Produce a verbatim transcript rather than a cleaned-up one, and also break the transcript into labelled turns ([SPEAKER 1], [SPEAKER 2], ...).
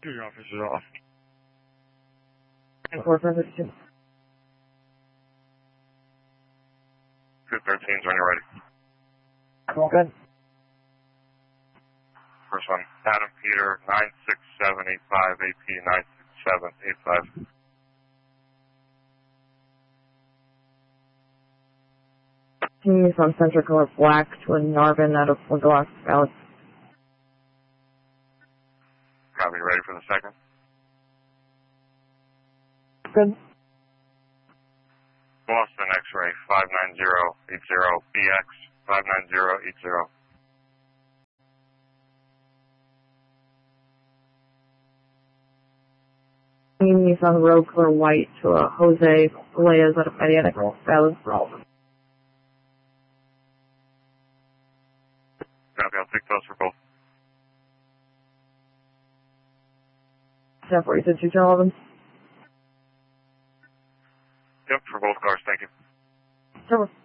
[SPEAKER 1] Your office is off.
[SPEAKER 2] four five six two.
[SPEAKER 3] two thirteens when you're ready.
[SPEAKER 2] All good.
[SPEAKER 3] First one, Adam Peter, nine six seven eight five, A P nine six seven eight five.
[SPEAKER 2] Continue from Central Color Black to a Narvin out of Fliglock Valley.
[SPEAKER 3] Copy, ready for the second?
[SPEAKER 2] Good.
[SPEAKER 3] Boston X-ray, five nine zero eight zero, B X, five nine zero eight zero.
[SPEAKER 2] Nissan Road Clear White to a Jose Reyes out of Mariana Valley.
[SPEAKER 3] Copy, I'll take those for both.
[SPEAKER 2] ten four, you said two ten eleven?
[SPEAKER 3] Yep, for both cars, thank you.
[SPEAKER 2] Sure.